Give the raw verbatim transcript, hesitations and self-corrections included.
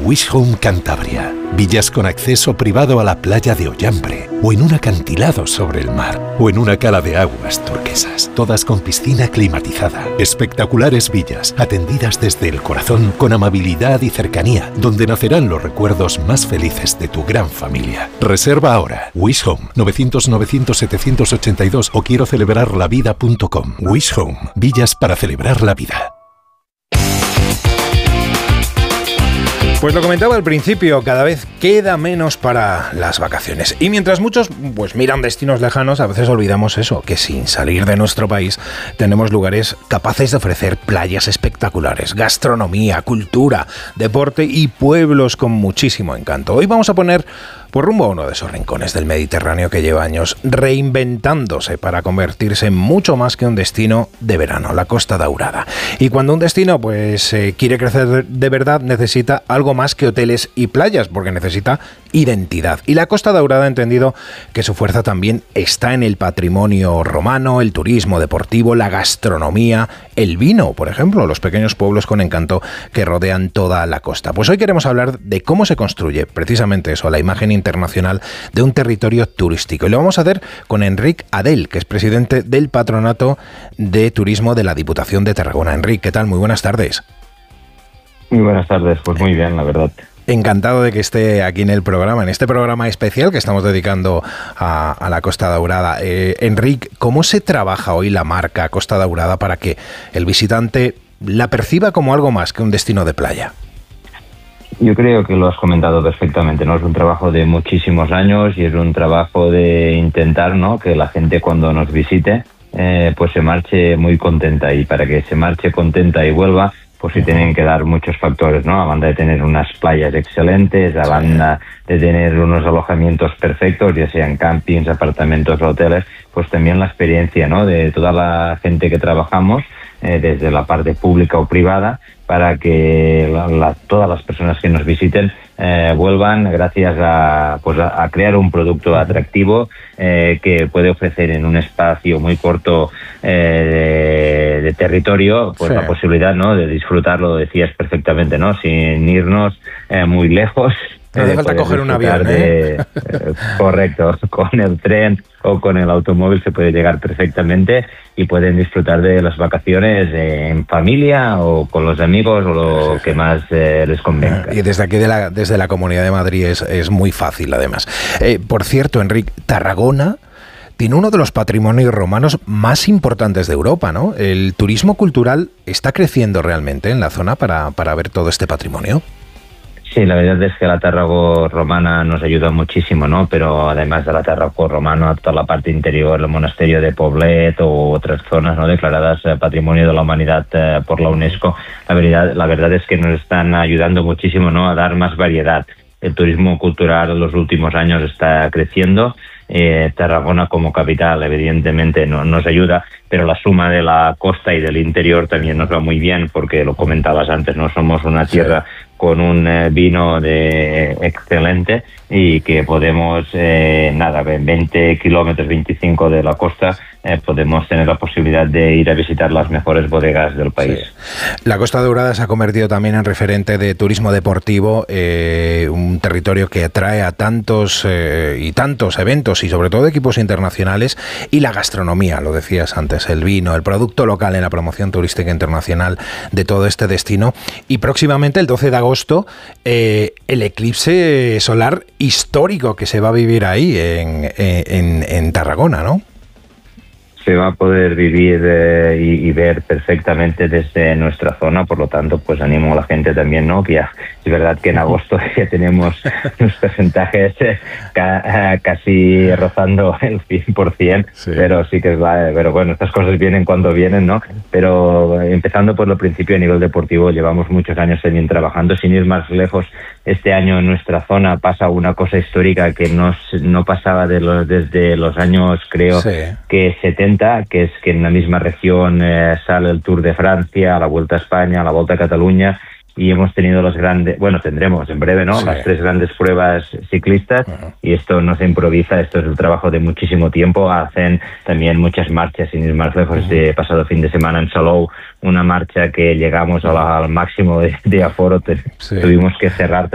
Wish Home Cantabria. Villas con acceso privado a la playa de Ollambre, o en un acantilado sobre el mar, o en una cala de aguas turquesas, todas con piscina climatizada. Espectaculares villas, atendidas desde el corazón, con amabilidad y cercanía, donde nacerán los recuerdos más felices de tu gran familia. Reserva ahora. Wish Home, novecientos novecientos setecientos ochenta y dos o quiero celebrar la vida punto com. Wish Home, villas para celebrar la vida. Pues lo comentaba al principio, cada vez queda menos para las vacaciones. Y mientras muchos pues miran destinos lejanos, a veces olvidamos eso, que sin salir de nuestro país tenemos lugares capaces de ofrecer playas espectaculares, gastronomía, cultura, deporte y pueblos con muchísimo encanto. Hoy vamos a poner por rumbo a uno de esos rincones del Mediterráneo que lleva años reinventándose para convertirse en mucho más que un destino de verano, la Costa Daurada. Y cuando un destino pues eh, quiere crecer de verdad, necesita algo más que hoteles y playas, porque necesita identidad. Y la Costa Daurada ha entendido que su fuerza también está en el patrimonio romano, el turismo deportivo, la gastronomía, el vino, por ejemplo, los pequeños pueblos con encanto que rodean toda la costa. Pues hoy queremos hablar de cómo se construye precisamente eso, la imagen internacional de un territorio turístico. Y lo vamos a hacer con Enric Adel, que es presidente del Patronato de Turismo de la Diputación de Tarragona. Enric, ¿qué tal? Muy buenas tardes. Muy buenas tardes, pues muy bien, la verdad. Encantado de que esté aquí en el programa, en este programa especial que estamos dedicando a, a la Costa Daurada. Eh, Enric, ¿cómo se trabaja hoy la marca Costa Daurada para que el visitante la perciba como algo más que un destino de playa? Yo creo que lo has comentado perfectamente, ¿no? Es un trabajo de muchísimos años y es un trabajo de intentar, ¿no?, que la gente cuando nos visite eh, pues se marche muy contenta, y para que se marche contenta y vuelva, pues sí tienen que dar muchos factores, ¿no? A banda de tener unas playas excelentes, a banda de tener unos alojamientos perfectos, ya sean campings, apartamentos o hoteles, pues también la experiencia, ¿no?, de toda la gente que trabajamos, eh, desde la parte pública o privada, para que la, la, todas las personas que nos visiten eh, vuelvan gracias a, pues a, a crear un producto atractivo eh, que puede ofrecer en un espacio muy corto eh, de, de territorio, pues sí, la posibilidad, ¿no?, de disfrutarlo, decías perfectamente, ¿no?, sin irnos eh, muy lejos. No hace falta coger un avión, de, ¿eh? eh, Correcto, con el tren o con el automóvil se puede llegar perfectamente y pueden disfrutar de las vacaciones en familia o con los amigos o lo sí, que sí. más eh, les convenga. Y desde aquí, de la, desde la Comunidad de Madrid, es, es muy fácil además. Eh, por cierto, Enric, Tarragona tiene uno de los patrimonios romanos más importantes de Europa, ¿no? ¿El turismo cultural está creciendo realmente en la zona para, para ver todo este patrimonio? Sí, la verdad es que la Tarrago romana nos ayuda muchísimo, ¿no? Pero además de la Tarrago romana, toda la parte interior, el monasterio de Poblet o otras zonas, ¿no?, declaradas eh, Patrimonio de la Humanidad eh, por la UNESCO, la verdad, la verdad es que nos están ayudando muchísimo, ¿no?, a dar más variedad. El turismo cultural en los últimos años está creciendo. Eh, Tarragona como capital evidentemente no, nos ayuda, pero la suma de la costa y del interior también nos va muy bien, porque lo comentabas antes, no somos una tierra con un eh, vino de excelente y que podemos, eh, nada, veinte kilómetros, veinticinco de la costa, eh, podemos tener la posibilidad de ir a visitar las mejores bodegas del país. Sí. La Costa Daurada se ha convertido también en referente de turismo deportivo, eh, un territorio que atrae a tantos eh, y tantos eventos y sobre todo equipos internacionales, y la gastronomía, lo decías antes, el vino, el producto local en la promoción turística internacional de todo este destino. Y próximamente, el doce de agosto, eh, el eclipse solar histórico que se va a vivir ahí en, en, en Tarragona, ¿no? Se va a poder vivir eh, y, y ver perfectamente desde nuestra zona, por lo tanto, pues animo a la gente también, ¿no?, que ya es verdad que en agosto ya tenemos los porcentajes eh, ca, eh, casi rozando el cien por ciento, sí. pero sí que es la, pero bueno, estas cosas vienen cuando vienen, ¿no? Pero eh, empezando por lo principio, a nivel deportivo, llevamos muchos años también trabajando, sin ir más lejos. Este año en nuestra zona pasa una cosa histórica que no, no pasaba de los, desde los años, creo, sí. que setenta, que es que en la misma región eh, sale el Tour de Francia, la Vuelta a España, la Vuelta a Cataluña, y hemos tenido los grandes, bueno, tendremos en breve, ¿no?, sí. las tres grandes pruebas ciclistas, uh-huh. y esto no se improvisa, esto es el trabajo de muchísimo tiempo. Hacen también muchas marchas, sin ir más lejos. Uh-huh. Este pasado fin de semana en Salou, una marcha que llegamos a la, al máximo de, de aforo, te, sí. tuvimos que cerrar